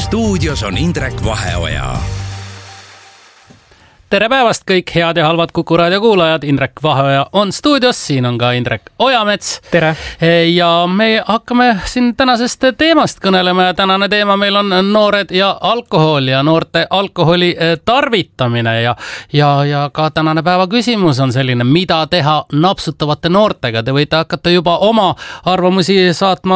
stuudios on Indrek Vaheoja. Tere päevast kõik head ja halvad Kuku Raadio kuulajad. Indrek Vaheoja on stuudios, siin on ka Indrek Ojamets. Tere! Ja me hakkame siin tänasest teemast kõnelema ja tänane teema meil on noored ja alkohol ja noorte alkoholi tarvitamine ja ka tänane päeva küsimus on selline, mida teha napsutavate noortega. Te võite hakata juba oma arvamusi saatma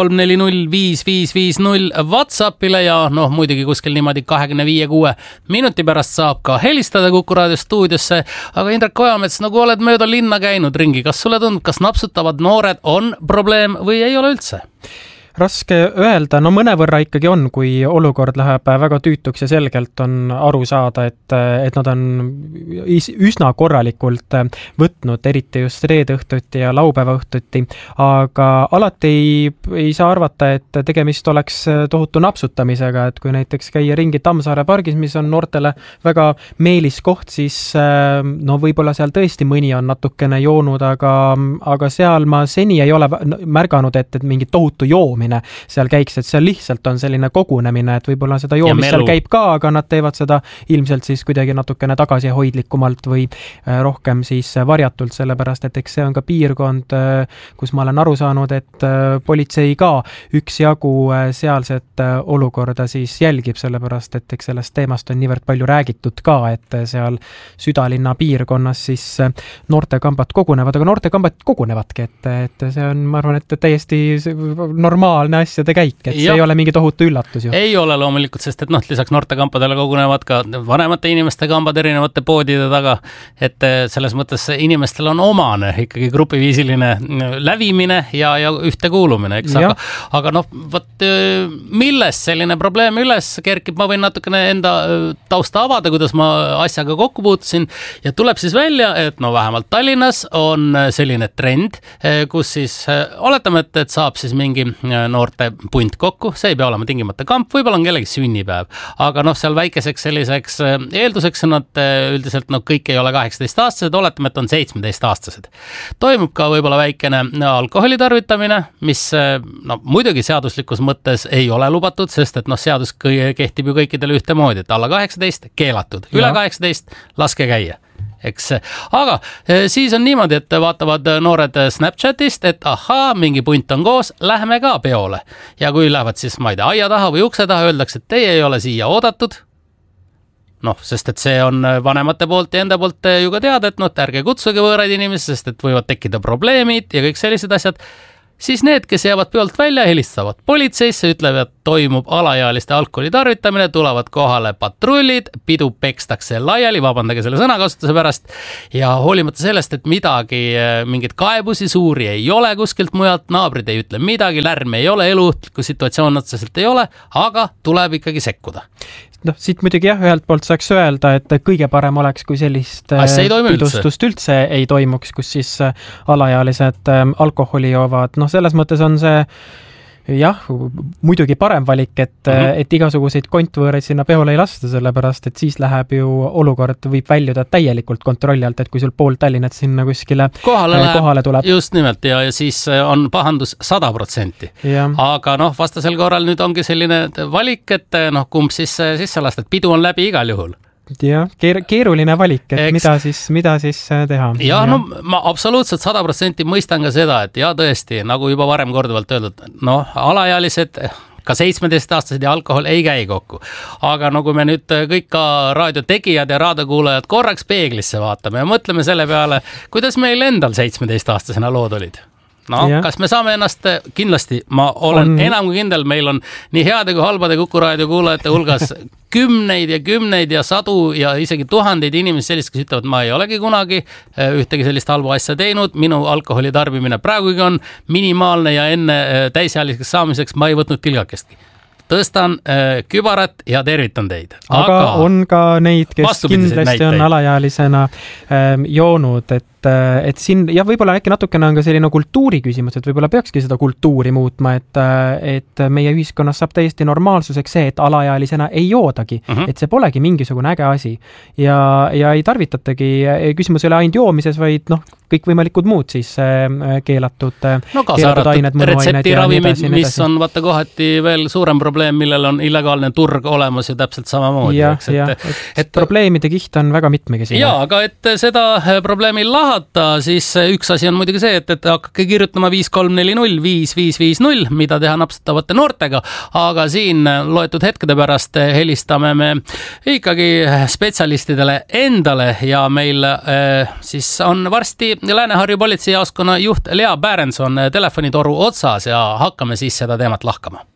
534055550 WhatsAppile ja muidugi kuskil niimoodi 25-6 minuti pärast saab ka helistada Kuku Raadio stuudiosse, aga Indrek Ojamets, nagu oled mööda linna käinud ringi, kas sulle tundub, kas napsutavad noored on probleem või ei ole üldse? Raske öelda, mõnevõrra ikkagi on, kui olukord läheb väga tüütuks ja selgelt on aru saada, et nad on üsna korralikult võtnud, eriti just reede õhtuti ja laupäeva õhtuti, aga alati ei saa arvata, et tegemist oleks tohutu napsutamisega, et kui näiteks käia ringi Tammsaare pargis, mis on noortele väga meelis koht, siis võib-olla seal tõesti mõni on natukene joonud, aga seal ma seni ei ole märganud, et mingi tohutu joomine seal käiks, et seal lihtsalt on selline kogunemine, et võib-olla seda joomist seal käib ka, aga nad teevad seda ilmselt siis kuidagi natukene tagasihoidlikumalt või rohkem siis varjatult, sellepärast, et eks see on ka piirkond, kus ma olen aru saanud, et politsei ka üksjagu sealset olukorda siis jälgib, sellepärast, et eks sellest teemast on niivõrd palju räägitud ka, et seal südalinna piirkonnas siis noortekambad kogunevad, aga noortekambad kogunevadki, et see on, ma arvan, et täiesti normaalne asjade käik, et see ei ole mingi tohutu üllatus ju. Ei ole loomulikult, sest et lisaks noortekampadele kogunevad ka vanemate inimeste kambad erinevate poodide taga, et selles mõttes inimestel on omane ikkagi grupiviisiline lävimine ja ühtekuulumine, eks? Aga millest selline probleem üles kerkib, ma võin natukene enda tausta avada, kuidas ma asjaga kokku puutusin ja tuleb siis välja, et vähemalt Tallinnas on selline trend, kus siis oletame, et saab siis mingi noorte punt kokku, see ei pea olema tingimata kamp, võib-olla on kellegi sünnipäev, aga seal väikeseks selliseks eelduseks on, et üldiselt kõik ei ole 18-aastased, oletame, et on 17-aastased. Toimub ka võib-olla väikene alkoholi tarvitamine, mis muidugi seaduslikus mõttes ei ole lubatud, sest et seadus kehtib ju kõikidele ühtemoodi, et alla 18 keelatud, üle 18 laske käia. Aga siis on niimoodi, et vaatavad noored Snapchatist, et mingi punt on koos, lähme ka peole. Ja kui lähevad siis, ma ei tea, aia taha või ukse taha, öeldakse, et teie ei ole siia oodatud. Sest et see on vanemate poolt ja enda poolt ju ka teada, et ärge kutsuge võõraid inimesi, sest et võivad tekkida probleemid ja kõik sellised asjad. Siis need, kes jäävad peolt välja, helistavad politseisse, ütlevad, et toimub alaealiste alkoholi tarvitamine, tulevad kohale patrullid, pidu pekstakse laiali, vabandage selle sõnakasutuse pärast, ja hoolimata sellest, et mingid kaebusi suuri ei ole kuskilt mujalt, naabrid ei ütle midagi, lärm ei ole, eluohtlikku situatsioon otseselt ei ole, aga tuleb ikkagi sekkuda. Siit muidugi ühelt poolt saaks öelda, et kõige parem oleks, kui sellist pidustust üldse ei toimuks, kus siis alaealised alkoholi joovad. Selles mõttes on see muidugi parem valik, et igasuguseid kontvõõreid sinna peole ei lasta, sellepärast, et siis läheb ju olukord, võib väljuda täielikult kontrolli alt, et kui sul pool Tallinnat sinna kuskile kohale tuleb. Just nimelt ja siis on pahandus 100%. Aga vastasel korral nüüd ongi selline valik, et kumb siis lasta, et pidu on läbi igal juhul. Keeruline valik, et mida siis teha. Ma absoluutselt 100% mõistan ka seda, et tõesti, nagu juba varem korduvalt öeldud, alaealised, ka 17-aastased ja alkohol ei käi kokku. Aga kui me nüüd kõik ka raadiotegijad ja raadiokuulajad korraks peeglisse vaatame ja mõtleme selle peale, kuidas meil endal 17-aastasena lood olid. Kas me saame ennast kindlasti, ma olen enam kui kindel, meil on nii heade kui halbade Kuku Raadio kuulajate hulgas kümneid ja sadu ja isegi tuhandeid inimesi sellist, kes ütlevad, ma ei olegi kunagi ühtegi sellist halba asja teinud, minu alkoholi tarbimine praegugi on minimaalne ja enne täisealiseks saamiseks ma ei võtnud tilgakestki. Tõstan kübarat ja tervitan teid. Aga on ka neid, kes kindlasti on alaealisena joonud, et et siin ja võib-olla äkki natukene on ka selline kultuuri küsimus, et võib-olla peakski seda kultuuri muutma, et meie ühiskonnas saab täiesti normaalsuseks see, et alaealisena ei joodagi, et see polegi mingisugune äge asi ja ei tarvitatagi, küsimus ei ole ainult joomises, vaid kõikvõimalikud muud siis keelatud ained, retseptiravimid, mis on vaata kohati veel suurem probleem, millel on illegaalne turg olemas ja täpselt samamoodi. Et probleemide kiht on väga mitmekesine. Jaa, aga et seda probleemi lahata, siis üks asi on muidugi see, et hakake kirjutama 5340 5550, mida teha napsatavate noortega, aga siin loetud hetkede pärast helistame me ikkagi spetsialistidele endale ja meil siis on varsti Lääne-Harju politseijaoskonna juht Lea Bärenson telefonitoru otsas ja hakkame siis seda teemat lahkama.